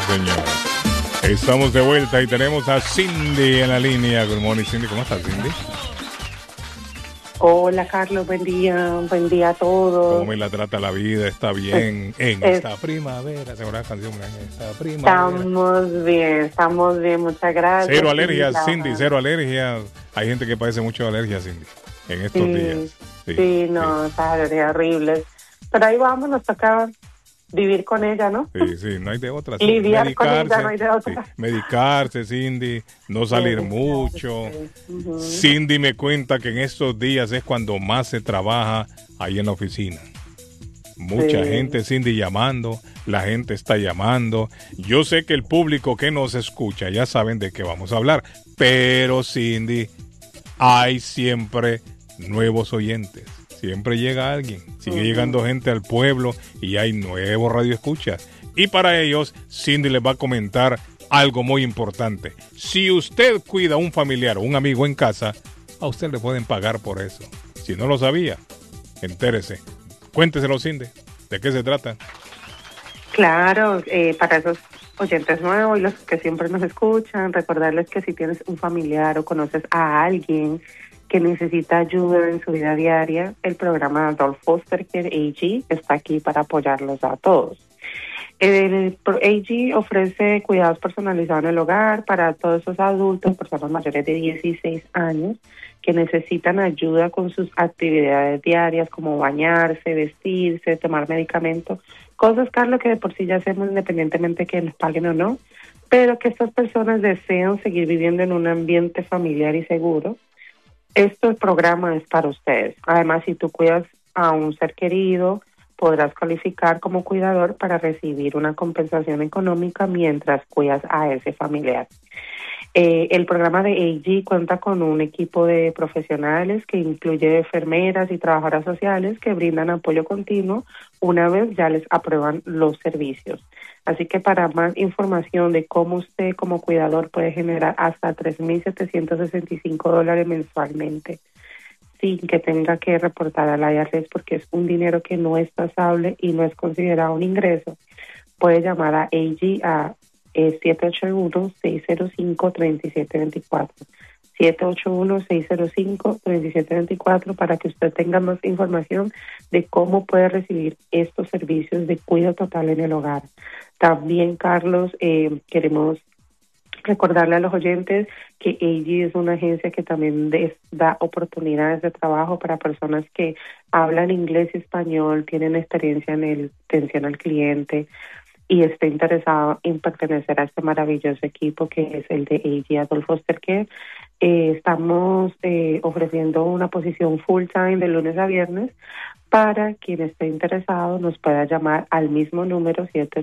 señor. Estamos de vuelta y tenemos a Cindy en la línea. Good morning, Cindy. ¿Cómo estás, Cindy? Hola, Carlos. Buen día a todos. ¿Cómo me la trata la vida? ¿Está bien en esta primavera? ¿Se acuerda la canción? En esta primavera. Estamos bien. Muchas gracias. Cero alergias, Cindy, cero alergias. Hay gente que padece mucho de alergias, Cindy, en estos días. Esas alergias horribles. Pero ahí vamos, nos toca vivir con ella, ¿no? Sí, no hay de otra. Lidiar con ella, no hay de otra. Medicarse, Cindy, no salir mucho. Uh-huh. Cindy me cuenta que en estos días es cuando más se trabaja ahí en la oficina. Mucha gente, Cindy, llamando, la gente está llamando. Yo sé que el público que nos escucha ya saben de qué vamos a hablar, pero Cindy, hay siempre nuevos oyentes. Siempre llega alguien, sigue llegando gente al pueblo y hay nuevos radioescuchas. Y para ellos, Cindy les va a comentar algo muy importante. Si usted cuida a un familiar o un amigo en casa, a usted le pueden pagar por eso. Si no lo sabía, entérese. Cuénteselo, Cindy. ¿De qué se trata? Claro, para esos oyentes nuevos y los que siempre nos escuchan, recordarles que si tienes un familiar o conoces a alguien que necesita ayuda en su vida diaria, el programa Adult Foster Care AG está aquí para apoyarlos a todos. El AG ofrece cuidados personalizados en el hogar para todos esos adultos, personas mayores de 16 años, que necesitan ayuda con sus actividades diarias, como bañarse, vestirse, tomar medicamentos, cosas, Carlos, que de por sí ya hacemos independientemente que les paguen o no, pero que estas personas desean seguir viviendo en un ambiente familiar y seguro. Este programa es para ustedes. Además, si tú cuidas a un ser querido, podrás calificar como cuidador para recibir una compensación económica mientras cuidas a ese familiar. El programa de AG cuenta con un equipo de profesionales que incluye enfermeras y trabajadoras sociales que brindan apoyo continuo una vez ya les aprueban los servicios. Así que para más información de cómo usted como cuidador puede generar hasta $3,765 mensualmente sin que tenga que reportar al IRS porque es un dinero que no es tasable y no es considerado un ingreso, puede llamar a AG a 781-605-3724. 781-605-3724 para que usted tenga más información de cómo puede recibir estos servicios de cuidado total en el hogar. También, Carlos, queremos recordarle a los oyentes que AG es una agencia que también da oportunidades de trabajo para personas que hablan inglés y español, tienen experiencia en el atención al cliente y está interesado en pertenecer a este maravilloso equipo que es el de AG Adult Foster Care. Estamos ofreciendo una posición full time de lunes a viernes. Para quien esté interesado nos pueda llamar al mismo número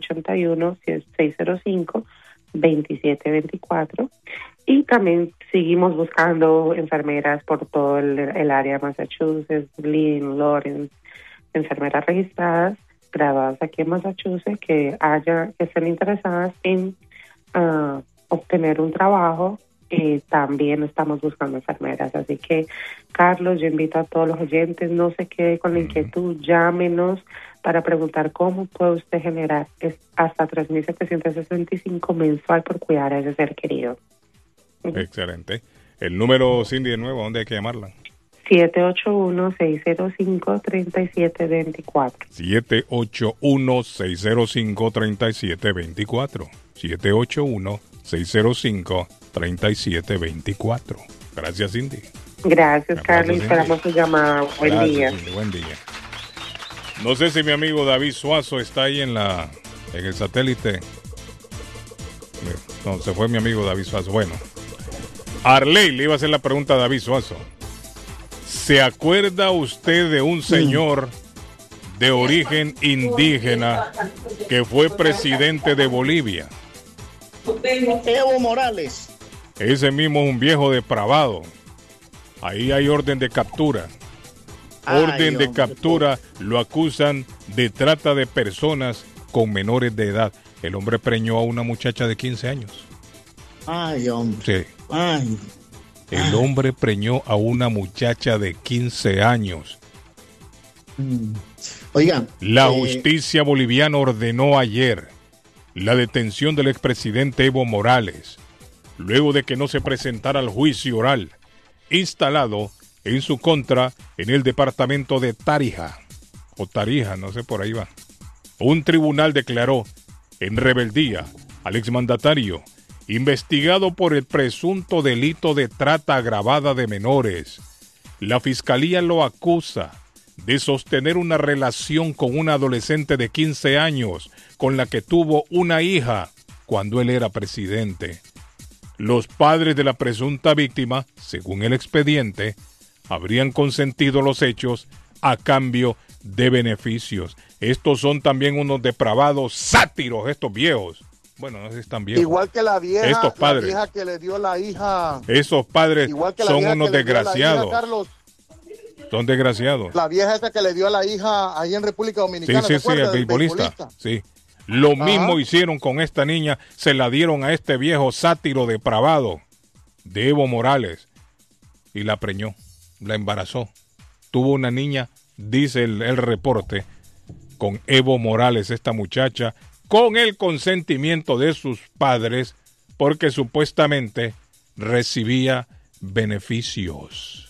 781-605-2724 y también seguimos buscando enfermeras por todo el área de Massachusetts, Lynn, Lawrence, enfermeras registradas graduadas aquí en Massachusetts que estén interesadas en obtener un trabajo. También estamos buscando enfermeras, así que Carlos, yo invito a todos los oyentes, no se quede con la inquietud, llámenos para preguntar cómo puede usted generar hasta $3,765 mensual por cuidar a ese ser querido. Excelente. El número, Cindy, de nuevo, ¿dónde hay que llamarla? 781-605-3724. 781-605-3724. 781-605-3724. Gracias, Cindy. Gracias, Carlos. Esperamos su llamada. Buen día. Cindy, buen día. No sé si mi amigo David Suazo está ahí en el satélite. No, se fue mi amigo David Suazo. Bueno, Arley le iba a hacer la pregunta a David Suazo. ¿Se acuerda usted de un señor de origen indígena que fue presidente de Bolivia? Evo Morales. Ese mismo es un viejo depravado. Ahí hay orden de captura. Orden de captura, lo acusan de trata de personas con menores de edad. El hombre preñó a una muchacha de 15 años. Ay, hombre. Sí. Ay. El hombre preñó a una muchacha de 15 años. Oigan. La justicia boliviana ordenó ayer la detención del expresidente Evo Morales, luego de que no se presentara al juicio oral instalado en su contra en el departamento de Tarija, o Tarija, no sé, por ahí va. Un tribunal declaró en rebeldía al exmandatario, investigado por el presunto delito de trata agravada de menores. La fiscalía lo acusa de sostener una relación con una adolescente de 15 años con la que tuvo una hija cuando él era presidente. Los padres de la presunta víctima, según el expediente, habrían consentido los hechos a cambio de beneficios. Estos son también unos depravados sátiros, estos viejos. Bueno, no sé si están viejos. Igual que la vieja, estos padres, la vieja que le dio la hija. Esos padres son unos desgraciados. Hija, Carlos, son desgraciados. La vieja esa que le dio a la hija ahí en República Dominicana. Sí, el beisbolista. Sí. Lo mismo hicieron con esta niña, se la dieron a este viejo sátiro depravado de Evo Morales y la preñó, la embarazó. Tuvo una niña, dice el reporte, con Evo Morales, esta muchacha, con el consentimiento de sus padres, porque supuestamente recibía beneficios.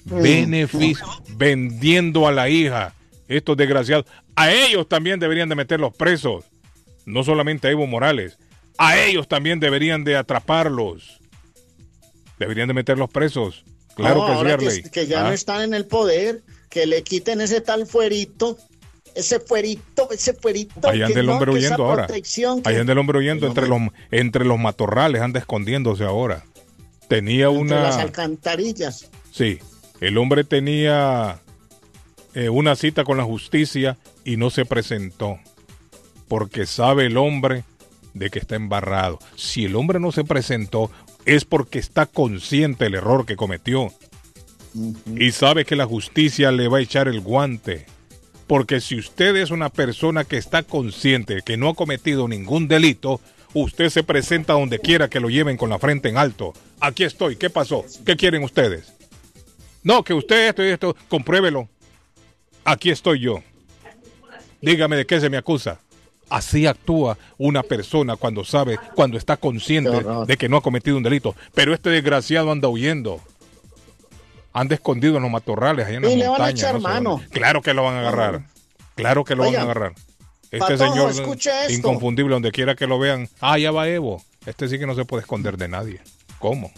Vendiendo a la hija, estos desgraciados. A ellos también deberían de meterlos presos. No solamente a Evo Morales, a ellos también deberían de atraparlos. Deberían de meterlos presos. Claro que sí, Arley. Que ya no están en el poder, que le quiten ese tal fuerito. Ese fuerito. Ahí anda el hombre huyendo ahora. Ahí anda el hombre huyendo entre los matorrales, anda escondiéndose ahora. Tenía entre las alcantarillas. Sí, el hombre tenía una cita con la justicia y no se presentó. Porque sabe el hombre de que está embarrado. Si el hombre no se presentó, es porque está consciente del error que cometió. Y sabe que la justicia le va a echar el guante. Porque si usted es una persona que está consciente de que no ha cometido ningún delito, usted se presenta donde quiera que lo lleven con la frente en alto. Aquí estoy, ¿qué pasó? ¿Qué quieren ustedes? No, que usted esto y esto, compruébelo. Aquí estoy yo. Dígame de qué se me acusa. Así actúa una persona cuando sabe, cuando está consciente de que no ha cometido un delito. Pero este desgraciado anda huyendo. Anda escondido en los matorrales, allá en las montañas. Le van a echar mano. Claro que lo van a agarrar. Claro que lo van a agarrar. Este señor inconfundible, donde quiera que lo vean. Ya va Evo. Este sí que no se puede esconder de nadie. ¿Cómo?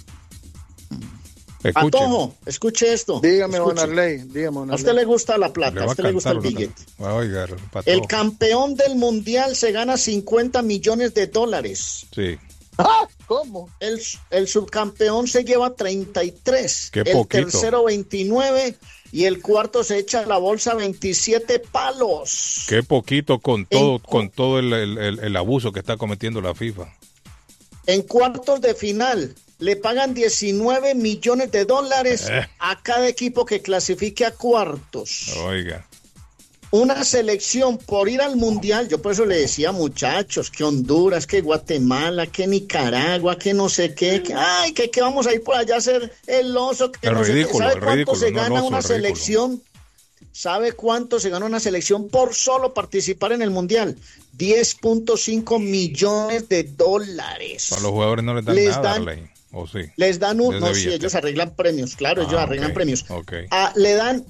Patojo, escuche esto. Dígame, don Arley. A usted le gusta la plata, a usted le gusta el billete. Oiga, el campeón del mundial se gana $50 millones. Sí. ¿Cómo? El subcampeón se lleva 33. Qué poquito. El tercero 29 y el cuarto se echa a la bolsa 27 palos. Qué poquito con todo el abuso que está cometiendo la FIFA. En cuartos de final le pagan $19 millones a cada equipo que clasifique a cuartos. Oiga. Una selección por ir al mundial, yo por eso le decía, muchachos, que Honduras, que Guatemala, que Nicaragua, que no sé qué, que vamos a ir por allá a hacer el oso, que el no ridículo, sé qué. ¿Sabe cuánto se gana una selección? ¿Sabe cuánto se gana una selección por solo participar en el mundial? $10.5 millones. A los jugadores no les dan nada, Arley. ¿O sí? Les dan ellos arreglan premios, claro, ellos arreglan premios. Okay. Le dan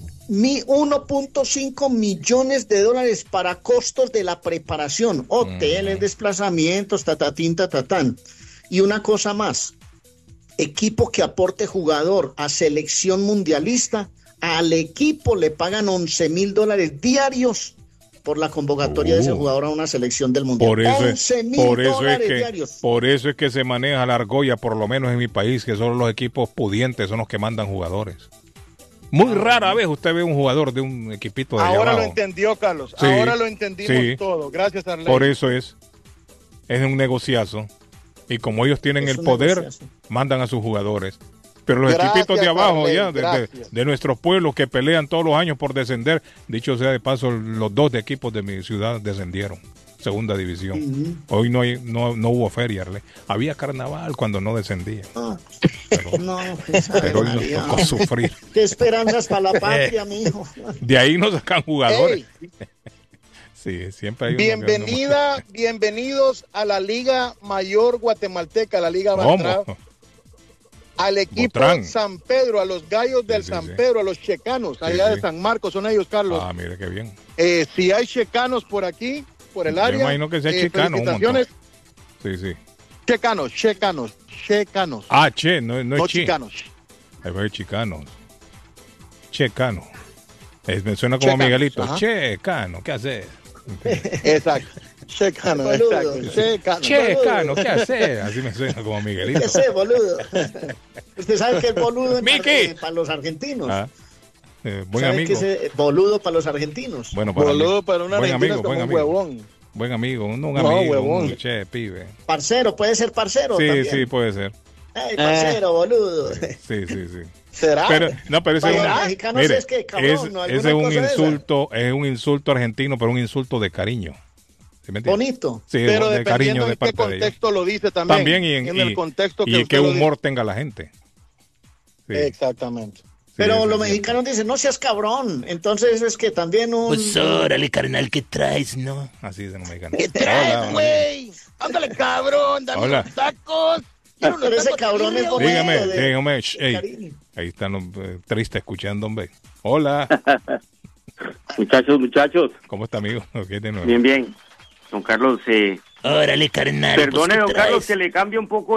$1.5 millones para costos de la preparación, hoteles, desplazamientos, tatatán. Y una cosa más, equipo que aporte jugador a selección mundialista, al equipo le pagan $11,000 diarios por la convocatoria de ese jugador a una selección del mundial. $11,000 diarios. Por eso es que se maneja la argolla, por lo menos en mi país, que solo los equipos pudientes son los que mandan jugadores. Muy rara vez usted ve un jugador de un equipito de Ahora abajo. Lo entendió, Carlos. Sí, ahora lo entendimos todo. Gracias, Arley. Por eso es un negociazo. Y como ellos tienen el poder, mandan a sus jugadores. Pero los equipitos de abajo, Arley, de nuestros pueblos que pelean todos los años por descender, dicho sea de paso, los 2 equipos de mi ciudad descendieron. Segunda división. Hoy no hubo feria, Arley. Había carnaval cuando no descendía. Pero hoy nos tocó sufrir. Qué esperanzas para la patria, mijo. De ahí nos sacan jugadores. Sí, siempre hay uno Bienvenidos a la Liga Mayor Guatemalteca, la Liga ¿Cómo? Bartra, al equipo Botrán. San Pedro, a los gallos del Sí, San sí. Pedro, a los checanos, allá sí. de San Marcos, son ellos, Carlos. Ah, mire qué bien. Si hay checanos por aquí, por el Yo área, imagino que sea chicano un montón. felicitaciones. Sí, sí. Checanos. Ah, che, no No es chi. chicanos. Ahí va chicanos. Checano. Me suena como Checanos, Miguelito. ajá. Checano, ¿qué haces? Exacto. Checanos, Boludo. exacto. Checanos. Checano, ¿qué haces? Así me suena como Miguelito. ¿Qué sé, boludo? Usted sabe que es boludo Miki. para los argentinos. Ah, buen ¿Sabe amigo. que es boludo para los argentinos? Bueno, para Boludo, mí. para una Buen argentina amigo, es como buen un amigo. huevón. Buen amigo, un No, amigo, huevón. un che, pibe. Parcero, puede ser parcero Sí, también. sí, puede ser. Ey, parcero, boludo. Sí, sí, sí. ¿Será? Pero ese Para es los un, mexicanos mire, es que, cabrón, ¿no? ese es ¿Alguna un cosa de esa? insulto, es un insulto argentino, pero un insulto de cariño. ¿Sí me entiende? Bonito. Sí, Pero de cariño dependiendo de en qué parte de ellos. contexto lo dice también. También en el contexto que y usted qué lo humor tenga la gente. Sí, Exactamente. sí, Pero eso los es cierto. mexicanos dicen, no seas cabrón. Entonces es que también un... Pues órale, carnal, ¿qué traes, no? Así dicen los mexicanos. ¿Qué Hola, traes, hola. güey? Ándale, cabrón, dame Hola. unos tacos. Quiero unos Pero ese tacos cabrón de es birria, bonito. Dígame, de- dígame. Ey, cariño. ahí están los tristes escuchando, hombre. Hola. Muchachos, ¿Cómo está, amigo? ¿Qué de nuevo? bien. Don Carlos, Órale, carnal. perdone, pues, don ¿qué Carlos, traes? que le cambie un poco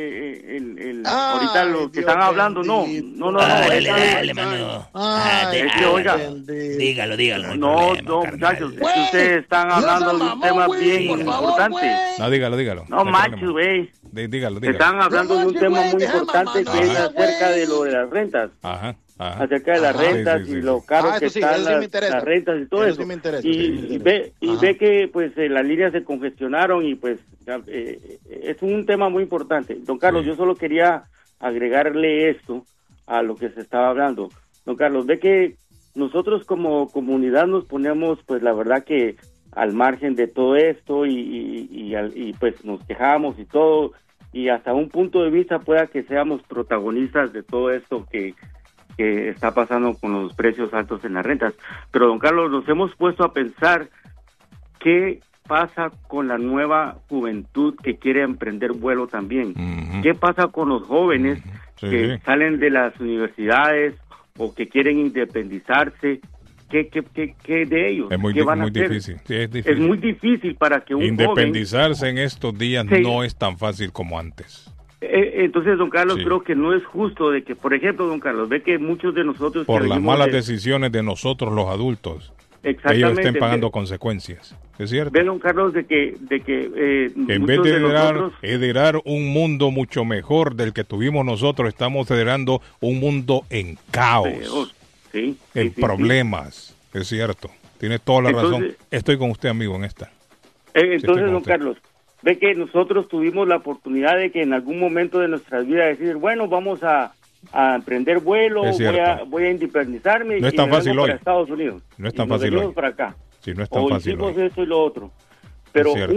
ahorita Ay, lo que Dios están hablando. bendito. No. Órale, ahorita- dale, mano. Ay, Es que, oiga, bendito. Dígalo, no hay No, problema, no, carnal. muchachos, es que ustedes están hablando de un tema bien importante. No, dígalo. No hay manches, problema. güey. Dígalo. Están hablando No de un manches, tema güey, muy déjame importante mamar, que es güey. acerca de lo de las rentas. Ajá. Acerca de las Ajá. rentas Sí, sí, y sí. lo caro Ah, que eso sí, están eso sí me interesa. las rentas y todo Eso eso. sí me interesa, sí me Y interesa. Ajá. ve que pues las líneas se congestionaron y pues es un tema muy importante. Don Carlos, Sí. yo solo quería agregarle esto a lo que se estaba hablando. Don Carlos, ve que nosotros como comunidad nos ponemos pues la verdad que al margen de todo esto y pues nos quejamos y todo, y hasta un punto de vista pueda que seamos protagonistas de todo esto que está pasando con los precios altos en las rentas. Pero, don Carlos, nos hemos puesto a pensar qué pasa con la nueva juventud que quiere emprender vuelo también. Ujú. ¿Qué pasa con los jóvenes Sí. que salen de las universidades o que quieren independizarse? ¿Qué de ellos? Es muy, ¿Qué van a muy hacer? difícil. Sí, es difícil. Es muy difícil para que un joven... Independizarse en estos días Sí. no es tan fácil como antes. Entonces, don Carlos, Sí. creo que no es justo de que, por ejemplo, don Carlos, ve que muchos de nosotros... que Por las venimos malas de- decisiones de nosotros los adultos, que ellos Exactamente. estén pagando consecuencias. ¿Es cierto? Ve, don Carlos, de que En vez muchos de nosotros... heredar un mundo mucho mejor del que tuvimos nosotros, estamos heredando un mundo en caos, Sí, en sí. problemas. Es cierto. Tiene toda la razón. Entonces- Estoy con usted, amigo, en esta. Entonces, con don usted. Carlos, ve que nosotros tuvimos la oportunidad de que en algún momento de nuestras vidas decir, bueno, vamos a emprender vuelo, Es cierto. voy a independizarme No es y tan me fácil vengo para hoy. Estados Unidos. No es tan Y nos fácil venimos hoy. para acá. Sí, no es tan O fácil hicimos hoy. esto y lo otro. Pero Es cierto.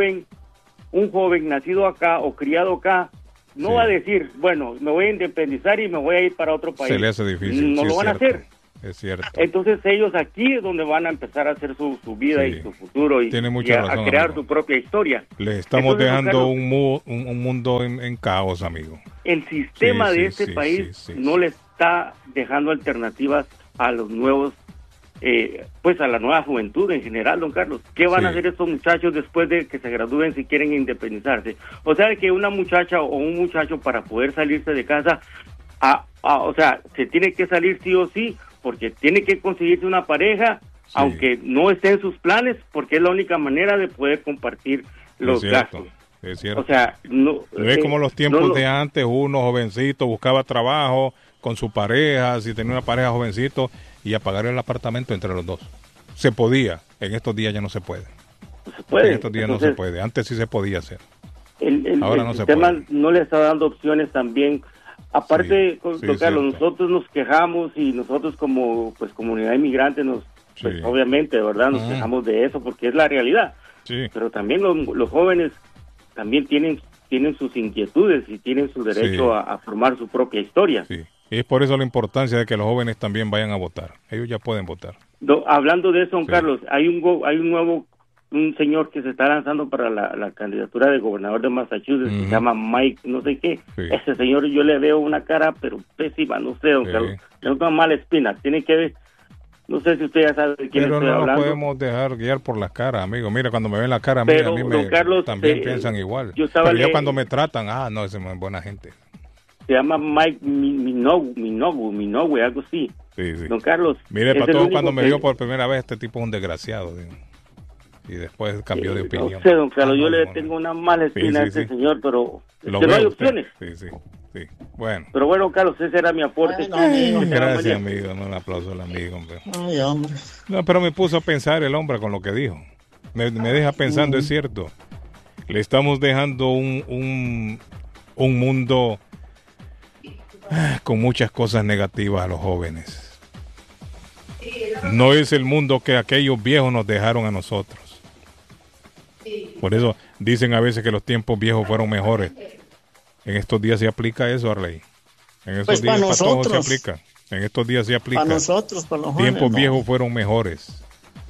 un joven nacido acá o criado acá, no Sí. va a decir, bueno, me voy a independizar y me voy a ir para otro país. Se le hace difícil. No sí, lo es van a cierto. hacer. Es cierto. Entonces ellos aquí es donde van a empezar a hacer su vida Sí. y su futuro y, Tiene y mucha a razón, crear amigo. su propia historia. Le estamos Entonces, don dejando Carlos, un mundo en caos, amigo. el sistema Sí, de sí, este sí, país sí, sí, no sí. le está dejando alternativas a los nuevos, pues a la nueva juventud en general, don Carlos. ¿Qué van Sí. a hacer estos muchachos después de que se gradúen si quieren independizarse? O sea, que una muchacha o un muchacho para poder salirse de casa, o sea, se tiene que salir sí o sí, porque tiene que conseguirse una pareja, Sí. aunque no esté en sus planes, porque es la única manera de poder compartir los es cierto. gastos. Es cierto. O sea, no es como los tiempos no, no. de antes, uno jovencito buscaba trabajo con su pareja, si tenía una pareja jovencito, y a pagar el apartamento entre los dos. Se podía, en estos días ya no se puede. No se puede. En estos días no Entonces, se puede, antes sí se podía hacer. El Ahora no se sistema puede. no le está dando opciones también. Aparte, Sí, con- sí, don es Carlos, cierto. nosotros nos quejamos y nosotros como pues comunidad inmigrante nos, pues, Sí. obviamente, ¿verdad? Nos Ah. quejamos de eso porque es la realidad. Sí, Pero también los jóvenes también tienen sus inquietudes y tienen su derecho Sí. a formar su propia historia. sí. Y es por eso la importancia de que los jóvenes también vayan a votar. Ellos ya pueden votar. Hablando de eso, don Sí. Carlos, hay un nuevo señor que se está lanzando para la candidatura de gobernador de Massachusetts, que se llama Mike, no sé qué. Sí. Ese señor yo le veo una cara, pero pésima, no sé, don Sí. Carlos. Le una mala espina, tiene que ver. No sé si usted ya sabe de quién Pero estoy no nos hablando. podemos dejar guiar por las caras, amigo. Mira, cuando me ven la cara, a mí, Pero, a mí don Carlos, también piensan igual. yo estaba Pero ya le- cuando me tratan, no, ese es buena gente. Se llama Mike Minogue, algo así. Sí, sí. Don Carlos. Mire, es el Patojo, único cuando me que- vio por primera vez, este tipo es un desgraciado. Digo. Y después cambió de opinión. No sé, don Carlos, yo no, le no, tengo no. una mala espina a Sí, sí, este sí. señor, pero Lo que no ve hay usted. opciones. Sí. Bueno. Pero bueno, Carlos, ese era mi aporte. Bueno, amigo. Que tenga buen Gracias, día. amigo. No, un aplauso al amigo, hombre. Ay, hombre. No, pero me puso a pensar el hombre con lo que dijo. Me deja pensando, es cierto. Le estamos dejando un mundo con muchas cosas negativas a los jóvenes. No es el mundo que aquellos viejos nos dejaron a nosotros. Por eso dicen a veces que los tiempos viejos fueron mejores. En estos días se aplica eso, Arley. En estos Pues días para todos se nosotros. aplica. En estos días se aplica. Para nosotros, para los jóvenes. Tiempos no. viejos fueron mejores.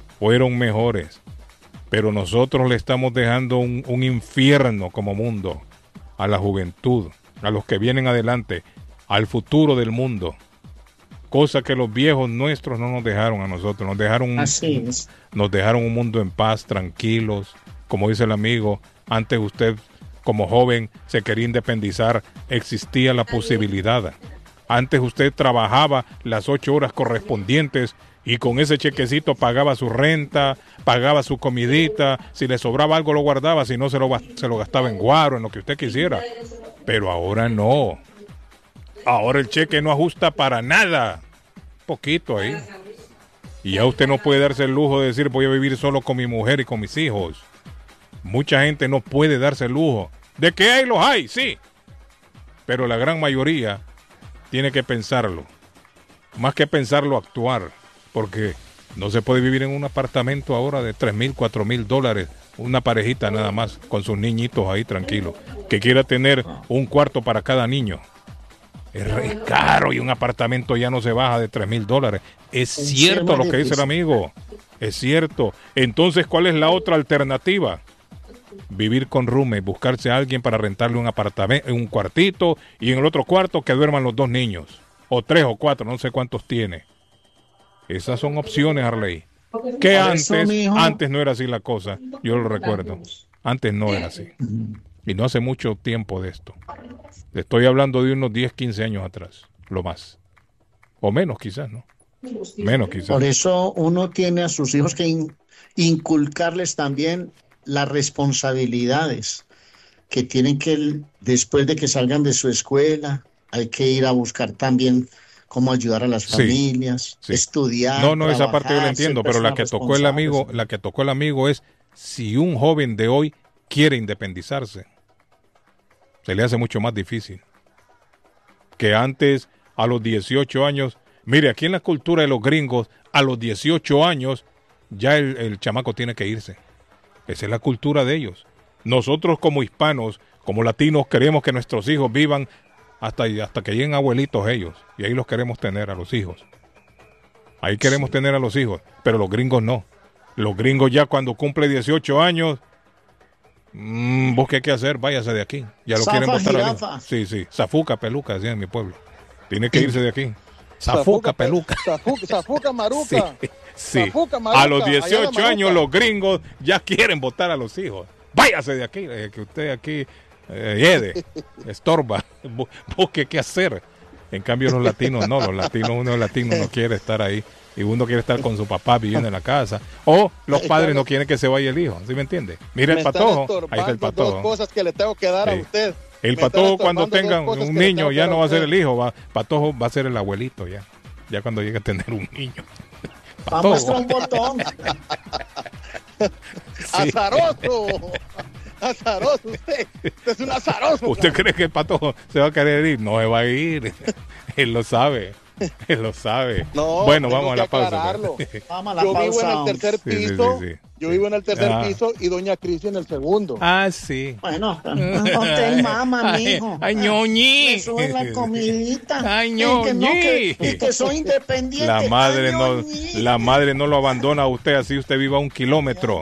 Pero nosotros le estamos dejando un infierno como mundo a la juventud, a los que vienen adelante, al futuro del mundo. Cosa que los viejos nuestros no nos dejaron a nosotros. Nos dejaron Así es. nos dejaron un mundo en paz, tranquilos. Como dice el amigo, antes usted como joven se quería independizar, existía la posibilidad. Antes usted trabajaba las 8 horas correspondientes y con ese chequecito pagaba su renta, pagaba su comidita, si le sobraba algo lo guardaba, si no se lo gastaba en guaro, en lo que usted quisiera. Pero ahora no. Ahora el cheque no ajusta para nada. Poquito ahí. Y ya usted no puede darse el lujo de decir voy a vivir solo con mi mujer y con mis hijos. Mucha gente no puede darse el lujo. ¿De qué hay? Los hay, sí. Pero la gran mayoría tiene que pensarlo. Más que pensarlo, actuar. Porque no se puede vivir en un apartamento ahora de $3,000, $4,000. Una parejita nada más, con sus niñitos ahí tranquilos. Que quiera tener un cuarto para cada niño. Es re caro y un apartamento ya no se baja de $3,000. Es cierto lo que dice el amigo. Es cierto. Entonces, ¿cuál es la otra alternativa? Vivir con roommate, buscarse a alguien para rentarle un apartamento, un cuartito, y en el otro cuarto que duerman los 2 niños. O 3 o 4, no sé cuántos tiene. Esas son opciones, Arley. Que Por eso, mijo. antes no era así la cosa. Yo lo recuerdo. Antes no era así. Y no hace mucho tiempo de esto. Le estoy hablando de unos 10, 15 años atrás. Lo más. O menos quizás, ¿no? Menos quizás. Por eso uno tiene a sus hijos que inculcarles también las responsabilidades que tienen que, después de que salgan de su escuela, hay que ir a buscar también cómo ayudar a las Sí, familias, sí. estudiar. No, esa parte yo la trabajar, entiendo, ser pero la que personas tocó el amigo, responsables. la que tocó el amigo es si un joven de hoy quiere independizarse. Se le hace mucho más difícil. Que antes, a los 18 años, mire, aquí en la cultura de los gringos, a los 18 años, ya el chamaco tiene que irse. Esa es la cultura de ellos. Nosotros como hispanos, como latinos, queremos que nuestros hijos vivan hasta que lleguen abuelitos ellos. Y ahí los queremos tener a los hijos. Ahí queremos tener a los hijos. Pero los gringos no. Los gringos ya cuando cumple 18 años, busque qué hacer, váyase de aquí. Ya lo Zafa, quieren botar al hijo. jirafa. Sí. Zafuca, peluca, decía en mi pueblo. Tiene que irse de aquí. Zafuca, peluca. Zafuca, maruca. Sí. Zafuca, maruca. A los Allá la 18 maruca. años los gringos ya quieren votar a los hijos. Váyase de aquí, que usted aquí estorba, busque qué hacer. En cambio los latinos no, uno de latinos no quiere estar ahí. Y uno quiere estar con su papá viviendo en la casa. O los padres no quieren que se vaya el hijo. ¿Sí me entiende? Mira el Me están patojo. Ahí está el estorbando dos patojo. cosas que le tengo que dar a Sí. usted. El Me están patojo cuando estorbando tenga dos cosas un que le niño tengo que ya dar no a va a ser usted. el hijo. Patojo va a ser el abuelito ya. Ya cuando llegue a tener un niño. Vamos a un botón. Sí. ¡Azaroso! ¡Azaroso usted! ¡Usted es un azaroso! ¿Usted cree que el patojo se va a querer ir? No se va a ir. Él lo sabe. Él lo sabe. No, bueno, tengo vamos a que la pausa. aclararlo. Vamos a la Yo pausa. vivo en el tercer Sí, sí, piso. sí, sí. Yo vivo en el tercer Ah. piso y doña Cristi en el segundo. Ah, sí. Bueno, hotel mama, mijo. Ay, ñoñi. Me suben la comidita. Ay, Y que no, ñoñi. y que soy independiente. La madre Ay, no, ñoñi. la madre no lo abandona a usted, así usted viva 1 kilómetro.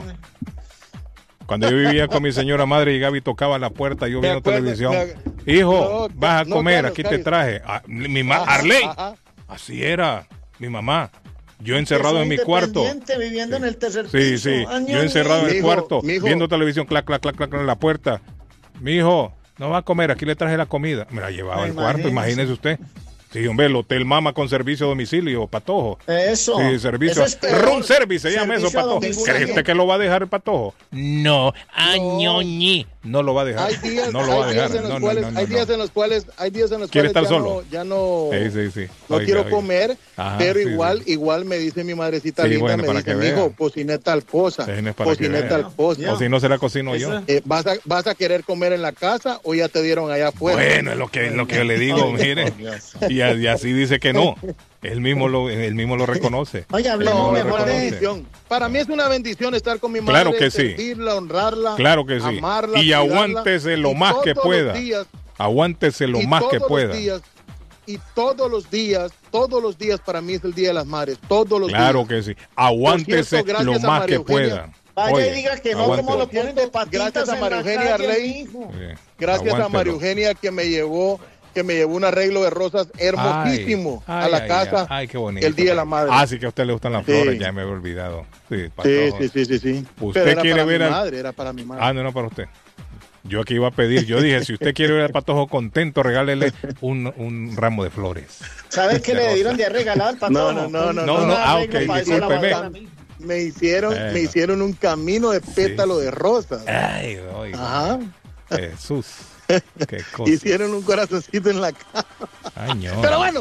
Cuando yo vivía con mi señora madre y Gaby tocaba la puerta, yo Me viendo acuerdo, televisión. me- Hijo, No, vas a no, comer, Carlos, aquí te Carlos. traje. Ah, Ajá, Arley. ajá. Así era, mi mamá. Yo Que encerrado soy en mi cuarto. independiente, viviendo en el tercer Sí, piso. sí. Ay, Yo encerrado en el Mijo, cuarto, mijo. viendo televisión, clac, clac, clac, clac, en la puerta. Mi hijo, no va a comer, aquí le traje la comida. Me la llevaba al cuarto, imagínese usted. Sí, hombre, el hotel Mama con servicio a domicilio, Patojo. Eso. Sí, servicio. Eso es peor. Room service se llama eso, Servicio a Patojo. domicilio. ¿Cree usted que lo va a dejar el Patojo? No, añoñi. No lo va a dejar. Hay días, no lo va a hay días dejar. en los No, cuales, no, no, hay días no. en los cuales, ¿Quiere estar ya solo? no, ya no, Sí, sí. no Oiga, quiero oiga. comer, Ajá, pero sí, igual me dice mi madrecita Sí, linda, bueno, me para dice, que vea. mijo, cociné tal cosa, Cocine para que cociné vea. tal cosa. O si no se la cocino yo. ¿Vas a querer comer en la casa o ya te dieron allá afuera? Bueno, es lo que yo le digo, mire. Y así dice que no. Él mismo lo reconoce. Oye, No, hablemos lo es mejor una reconoce. de... bendición. Para mí es una bendición estar con mi madre, Claro que sí. servirla, honrarla, Claro que sí. amarla, Y cuidarla, aguántese lo y más que todos pueda. los días, Aguántese lo y más que todos los pueda. días, y todos los días para mí es el Día de las Madres, todos los Claro días. que sí. Aguántese Por cierto, gracias lo a más María que Eugenia. pueda. Vaya Oye, y diga que no, aguante. como lo ponen de patitas Gracias a en María la Eugenia calle, Arley. mijo. Sí, Gracias a aguántelo. María Eugenia que me llevó un arreglo de rosas hermosísimo Ay, a la ay, casa ay, qué bonito. el Día de la Madre. Ah, sí que a usted le gustan las Sí. flores, ya me había olvidado. Sí, Sí, Patojo. sí. ¿Usted Pero era quiere para ver mi al- madre, era para mi madre. Ah, no, para usted. Yo aquí iba a pedir, yo dije, si usted quiere ver al Patojo contento, regálele un ramo de flores. ¿Sabes qué le Rosa. dieron de regalar al Patojo? No, Un ah, arreglo ok, para esa discúlpeme. lavadora. Me hicieron Bueno. un camino de pétalo de rosas. Ay, oiga. Ajá. Jesús. Qué cosa. Hicieron un corazoncito en la cara. Ay, no. Pero bueno,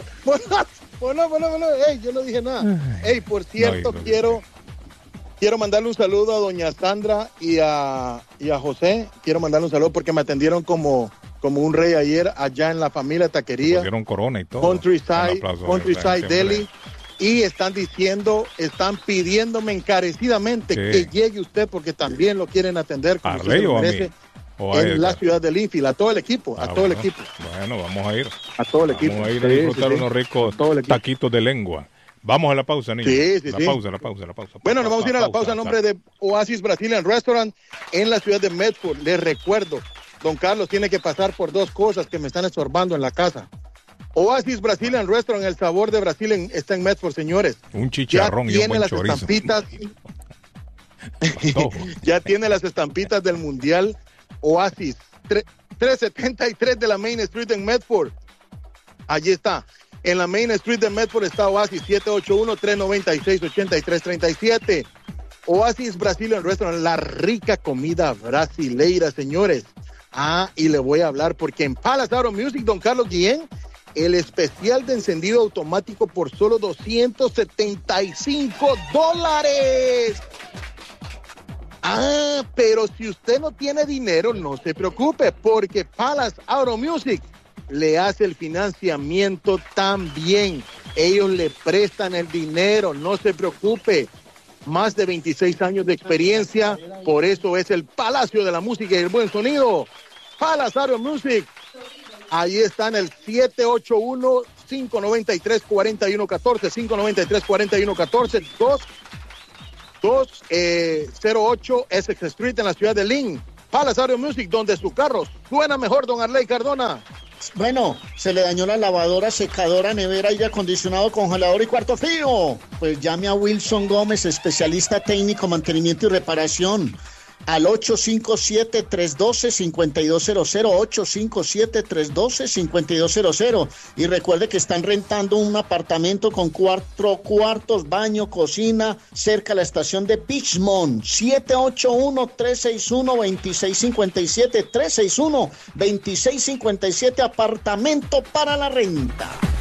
ey, yo no dije nada. Ey, por cierto, No, quiero mandarle un saludo a doña Sandra y a José. Quiero mandarle un saludo porque me atendieron como un rey ayer allá en la familia Taquería, Pusieron corona y todo. Countryside, Un aplauso, Countryside siempre. Deli. Y están pidiéndome encarecidamente Sí. que llegue usted porque también lo quieren atender como ¿Arley se lo o a mí? merece O a en él. la ciudad de Linfield, a todo el equipo, Ah, todo el bueno. equipo, Bueno, vamos a ir. a todo el equipo. Vamos a ir a Sí, disfrutar sí, sí. unos ricos Todo el equipo. taquitos de lengua. Vamos a la pausa, niños. Sí, sí, la sí. pausa. Bueno, nos vamos a ir a la pausa en nombre de Oasis Brazilian Restaurant en la ciudad de Medford. Les recuerdo, don Carlos tiene que pasar por dos cosas que me están estorbando en la casa. Oasis Brazilian Restaurant, el sabor de Brasil está en Medford, señores. Un chicharrón Ya y un tiene buen las chorizo. estampitas, Patojo. ya tiene las estampitas del Mundial Oasis. 373 de la Main Street en Medford. Allí está. En la Main Street de Medford está Oasis, 781-396-8337. Oasis Brazilian Restaurant, la rica comida brasileira, señores. Ah, y le voy a hablar porque en Palace Auto Music, don Carlos Guillén, el especial de encendido automático por solo $275. Ah, pero si usted no tiene dinero, no se preocupe, porque Palace Auto Music le hace el financiamiento también. Ellos le prestan el dinero, no se preocupe. Más de 26 años de experiencia, por eso es el Palacio de la Música y el Buen Sonido. Palace Auto Music. Ahí está en el 781-593-4114, 593-4114, 208 Essex Street en la ciudad de Lynn. Palace Auto Music, donde su carro suena mejor, don Arley Cardona. Bueno, se le dañó la lavadora, secadora, nevera, aire acondicionado, congelador y cuarto frío. Pues llame a Wilson Gómez, especialista técnico, mantenimiento y reparación. Al 857-312-5200, 857-312-5200. Y recuerde que están rentando un apartamento con 4 cuartos, baño, cocina, cerca a la estación de Beachmont. 781-361-2657, 361-2657, apartamento para la renta.